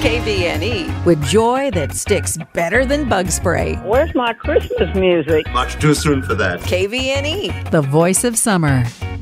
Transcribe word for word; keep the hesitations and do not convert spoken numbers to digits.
K V N E, with joy that sticks better than bug spray. Where's my Christmas music? Much too soon for that. K V N E, the voice of summer.